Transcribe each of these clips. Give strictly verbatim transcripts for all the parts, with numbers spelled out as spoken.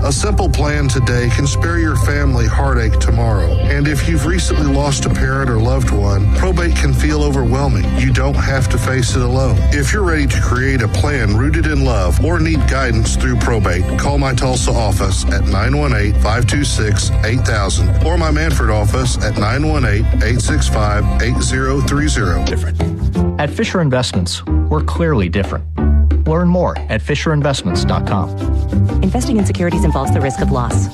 A simple plan today can spare your family heartache tomorrow. And if you've recently lost a parent or loved one, probate can feel overwhelming. You don't have to face it alone. If you're ready to create a plan rooted in love or need guidance through probate, call my Tulsa office at nine one eight, five two six, eight thousand or my Manford office at nine one eight, eight six five, eight zero three zero. Different. At Fisher Investments, we're clearly different. Learn more at fisher investments dot com. Investing in securities involves the risk of loss.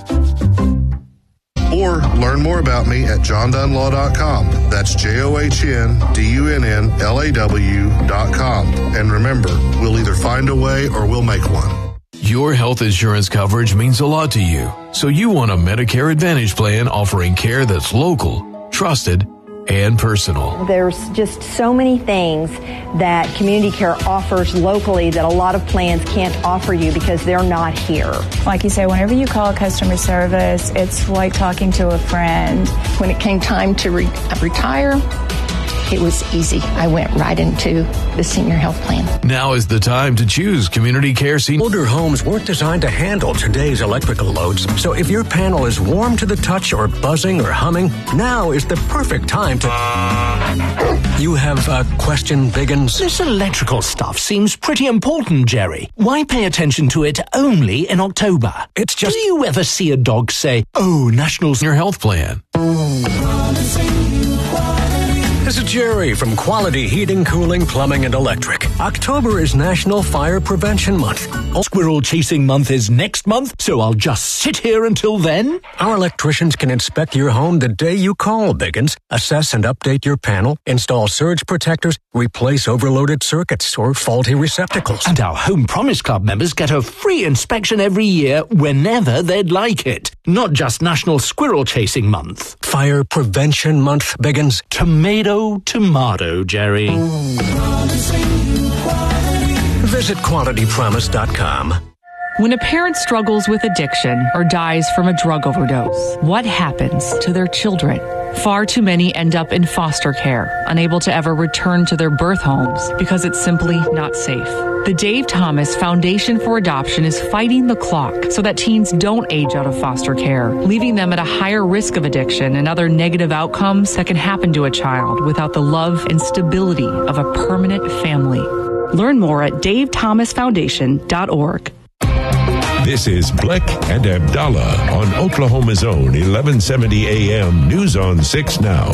Or learn more about me at john dunn law dot com. That's J O H N D U N N L A W dot com. And remember, we'll either find a way or we'll make one. Your health insurance coverage means a lot to you, so you want a Medicare Advantage plan offering care that's local, trusted, and personal. There's just so many things that Community Care offers locally that a lot of plans can't offer you because they're not here. Like you say, whenever you call customer service, it's like talking to a friend. When it came time to re- retire, it was easy. I went right into the senior health plan. Now is the time to choose Community Care Senior. Older homes weren't designed to handle today's electrical loads. So if your panel is warm to the touch or buzzing or humming, now is the perfect time to... You have a question, Biggins? This electrical stuff seems pretty important, Jerry. Why pay attention to it only in October? It's just... Do you ever see a dog say, oh, National Senior Health Plan? This is Jerry from Quality Heating, Cooling, Plumbing, and Electric. October is National Fire Prevention Month. Squirrel Chasing Month is next month, so I'll just sit here until then? Our electricians can inspect your home the day you call, Biggins, assess and update your panel, install surge protectors, replace overloaded circuits or faulty receptacles. And our Home Promise Club members get a free inspection every year whenever they'd like it. Not just National Squirrel Chasing Month. Fire Prevention Month, Biggins. Tomato, tomato, Jerry. Visit quality promise dot com. When a parent struggles with addiction or dies from a drug overdose, what happens to their children? Far too many end up in foster care, unable to ever return to their birth homes because it's simply not safe. The Dave Thomas Foundation for Adoption is fighting the clock so that teens don't age out of foster care, leaving them at a higher risk of addiction and other negative outcomes that can happen to a child without the love and stability of a permanent family. Learn more at dave thomas foundation dot org. This is Bleck and Abdallah on Oklahoma's own eleven seventy A M News on six Now.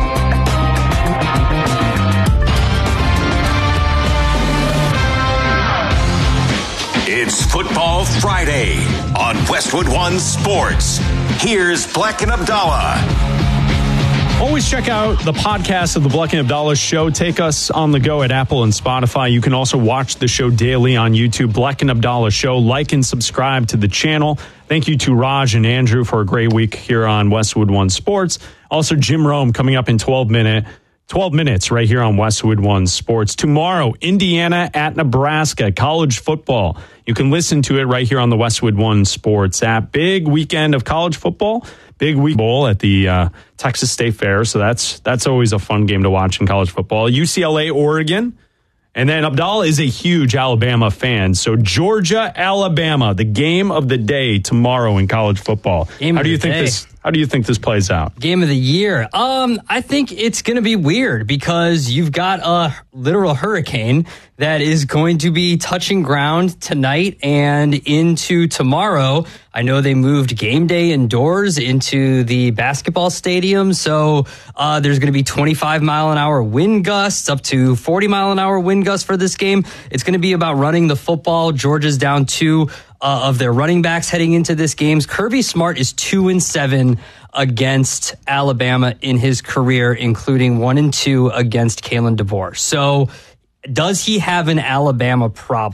It's Football Friday on Westwood One Sports. Here's Bleck and Abdallah. Always check out the podcast of the Bleck and Abdallah Show. Take us on the go at Apple and Spotify. You can also watch the show daily on YouTube, Bleck and Abdallah Show. Like and subscribe to the channel. Thank you to Raj and Andrew for a great week here on Westwood One Sports. Also, Jim Rome coming up in twelve minute, twelve minutes right here on Westwood One Sports. Tomorrow, Indiana at Nebraska, college football. You can listen to it right here on the Westwood One Sports app. Big weekend of college football. Big week bowl at the uh, Texas State Fair. So that's that's always a fun game to watch in college football. U C L A, Oregon. And then Abdallah is a huge Alabama fan. So Georgia, Alabama, the game of the day tomorrow in college football. Game how do you think day. this how do you think this plays out? Game of the year. Um, I think it's going to be weird because you've got a literal hurricane that is going to be touching ground tonight and into tomorrow. I know they moved game day indoors into the basketball stadium. So uh, there's going to be twenty-five mile an hour wind gusts up to forty mile an hour wind gusts for this game. It's going to be about running the football. Georgia's down two uh, of their running backs heading into this game. Kirby Smart is two and seven against Alabama in his career, including one and two against Kalen DeBoer. So does he have an Alabama problem?